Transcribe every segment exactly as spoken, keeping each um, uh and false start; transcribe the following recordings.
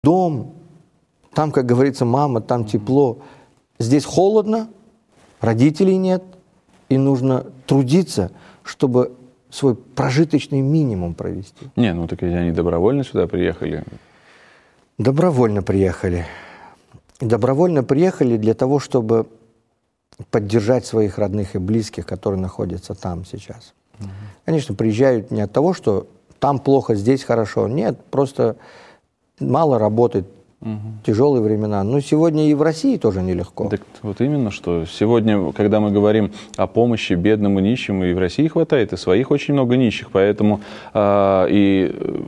дом, там, как говорится, мама, там тепло. Здесь холодно, родителей нет, и нужно трудиться, чтобы свой прожиточный минимум провести. Не, ну так ведь они добровольно сюда приехали. Добровольно приехали. Добровольно приехали для того, чтобы поддержать своих родных и близких, которые находятся там сейчас. Угу. Конечно, приезжают не от того, что там плохо, здесь хорошо. Нет, просто мало работает, угу. тяжелые времена. Но сегодня и в России тоже нелегко. Так вот именно, что сегодня, когда мы говорим о помощи бедным и нищим, и в России хватает, и своих очень много нищих, поэтому э, и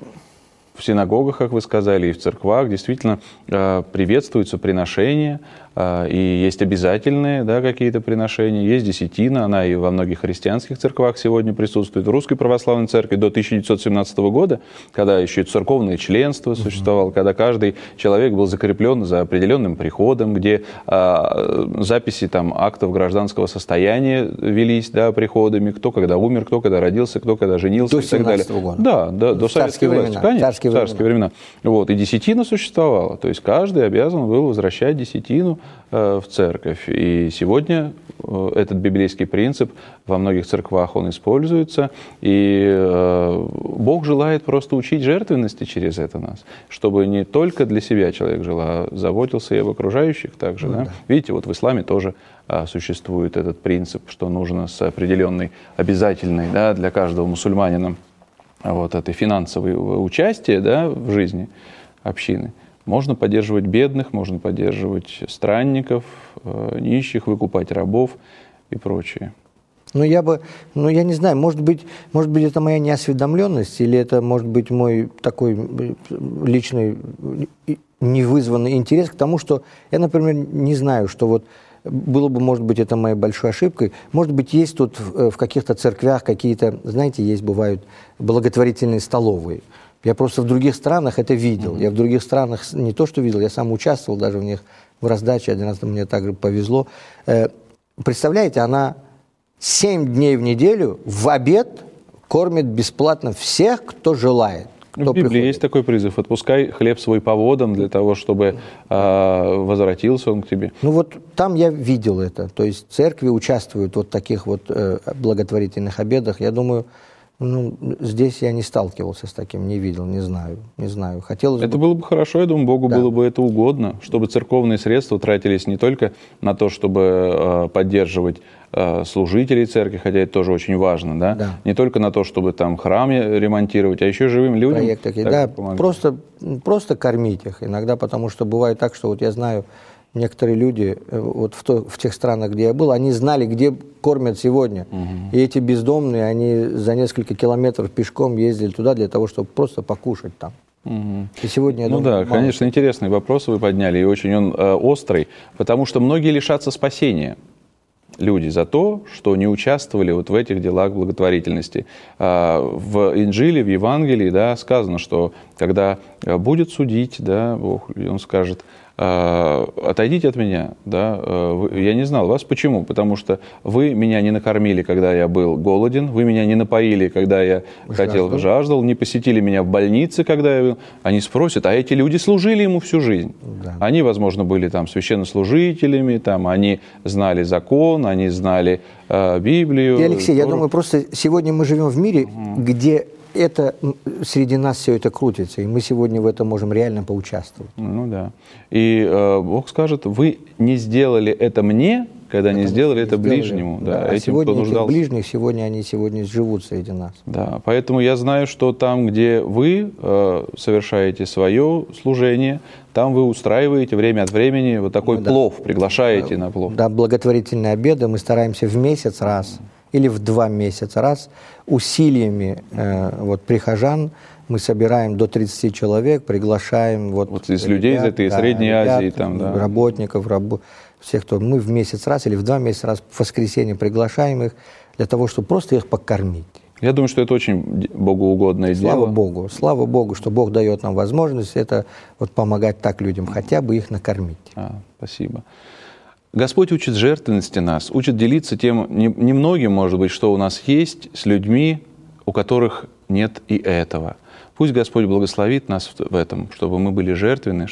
в синагогах, как вы сказали, и в церквах действительно э, приветствуются приношения, э, и есть обязательные, да, какие-то приношения, есть десятина, она и во многих христианских церквах сегодня присутствует. В Русской Православной Церкви до тысяча девятьсот семнадцатого года, когда еще и церковное членство существовало, mm-hmm. когда каждый человек был закреплен за определенным приходом, где э, записи там, актов гражданского состояния велись, да, приходами, кто когда умер, кто когда родился, кто когда женился до и так далее. Года. Да, да, до советской власти, конечно. Царские, царские времена. времена. Вот, и десятина существовала. То есть каждый обязан был возвращать десятину э, в церковь. И сегодня э, этот библейский принцип во многих церквах он используется. И э, Бог желает просто учить жертвенности через это нас. Чтобы не только для себя человек жил, а заботился и об окружающих также. Ну, да? Да. Видите, вот в исламе тоже э, существует этот принцип, что нужно с определенной, обязательной, да, для каждого мусульманина вот это финансовое участие, да, в жизни общины. Можно поддерживать бедных, можно поддерживать странников, э, нищих, выкупать рабов и прочее. Ну, я бы, ну, я не знаю, может быть, может быть, это моя неосведомленность, или это, может быть, мой такой личный, невызванный интерес к тому, что я, например, не знаю, что вот было бы, может быть, это моей большой ошибкой. Может быть, есть тут в, в каких-то церквях какие-то, знаете, есть, бывают благотворительные столовые. Я просто в других странах это видел. Mm-hmm. Я в других странах не то, что видел, я сам участвовал даже в них в раздаче. Один раз мне также повезло. Э, представляете, она семь дней в неделю в обед кормит бесплатно всех, кто желает. В Библии приходит. Есть такой призыв: отпускай хлеб свой по водам для того, чтобы э, возвратился он к тебе. Ну вот там я видел это. То есть церкви участвуют вот в таких вот э, благотворительных обедах. Я думаю, ну, здесь я не сталкивался с таким, не видел, не знаю, не знаю. Хотелось это бы... было бы хорошо, я думаю, Богу да. было бы это угодно, чтобы церковные средства тратились не только на то, чтобы э, поддерживать э, служителей церкви, хотя это тоже очень важно, да? Да. Не только на то, чтобы там храм ремонтировать, а еще живым людям. Проект такие, да, просто, просто кормить их иногда, потому что бывает так, что вот я знаю, некоторые люди вот в, то, в тех странах, где я был, они знали, где кормят сегодня. Угу. И эти бездомные, они за несколько километров пешком ездили туда для того, чтобы просто покушать там. Угу. И сегодня, я ну думаю, да, мало... конечно, интересный вопрос вы подняли, и очень он э, острый, потому что многие лишатся спасения. Люди за то, что не участвовали вот в этих делах благотворительности. В Инжиле, в Евангелии, да, сказано, что когда будет судить, да, Бог, Он скажет: отойдите от меня, да, я не знал вас. Почему? Потому что вы меня не накормили, когда я был голоден, вы меня не напоили, когда я жаждал. хотел, жаждал, не посетили меня в больнице, когда я был. Они спросят, а эти люди служили ему всю жизнь. Да. Они, возможно, были там священнослужителями, там, они знали закон, они знали э, Библию. И, Алексей, я думаю, просто сегодня мы живем в мире, угу. где это среди нас все это крутится, и мы сегодня в этом можем реально поучаствовать. Ну да. И э, Бог скажет: вы не сделали это мне, когда Потому не сделали это сделали. ближнему. Да, да, этим, сегодня кто нуждался. Ближних, сегодня они сегодня живут среди нас. Да, поэтому я знаю, что там, где вы э, совершаете свое служение, там вы устраиваете время от времени вот такой ну, плов, да. приглашаете да, на плов. Да, благотворительные обеды мы стараемся в месяц раз или в два месяца раз усилиями э, вот, прихожан мы собираем до тридцати человек, приглашаем вот, вот из ребят, людей из этой да, Средней ребят, Азии, там, да. работников, раб... всех, кто мы в месяц раз или в два месяца раз в воскресенье приглашаем их для того, чтобы просто их покормить. Я думаю, что это очень богоугодное дело. Слава Богу, слава Богу, что Бог дает нам возможность это вот помогать так людям, хотя бы их накормить. А, спасибо. Господь учит жертвенности нас, учит делиться тем немногим, может быть, что у нас есть, с людьми, у которых нет и этого. Пусть Господь благословит нас в этом, чтобы мы были жертвенны,